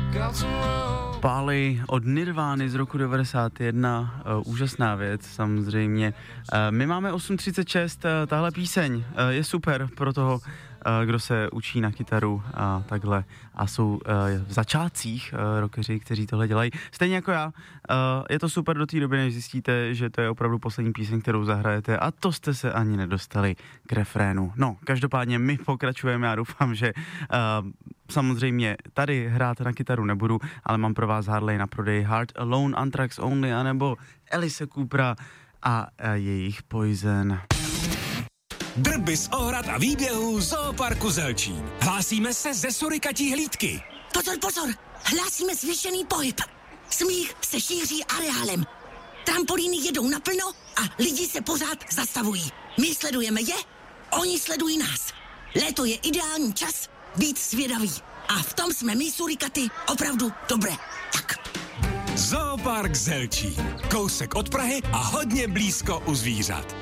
Pali od Nirvány z roku 91, úžasná věc samozřejmě. My máme 8:36, tahle píseň je super pro toho, kdo se učí na kytaru a takhle a jsou v začátcích rockeři, kteří tohle dělají. Stejně jako já, je to super do té doby, než zjistíte, že to je opravdu poslední píseň, kterou zahrajete a to jste se ani nedostali k refrénu. No, každopádně my pokračujeme, já doufám, že samozřejmě tady hrát na kytaru nebudu, ale mám pro vás Harley na prodej, Heart Alone, Anthrax Only, anebo Alice Coopera a jejich Poison. Drby z ohrad a výběhů Zooparku Zelčín. Hlásíme se ze surikatí hlídky. Pozor, pozor, hlásíme zvýšený pohyb. Smích se šíří areálem. Trampolíny jedou naplno a lidi se pořád zastavují. My sledujeme je, oni sledují nás. Léto je ideální čas být zvědavý. A v tom jsme my surikaty opravdu dobré. Tak. Zoopark Zelčín. Kousek od Prahy a hodně blízko u zvířat.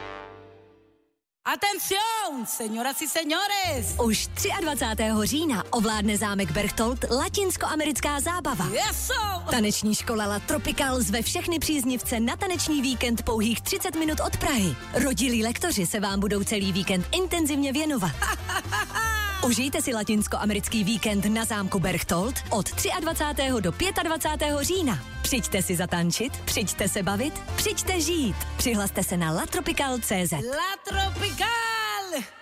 Atención, señoras y señores! Už 23. října ovládne zámek Berchtold latinskoamerická zábava. Yes, Taneční škola La Tropical zve všechny příznivce na taneční víkend pouhých 30 minut od Prahy. Rodilí lektoři se vám budou celý víkend intenzivně věnovat. Užijte si latinskoamerický víkend na zámku Berchtold od 23. do 25. října. Přijďte si zatančit, přijďte se bavit, přijďte žít. Přihlaste se na latropical.cz. La Tropical!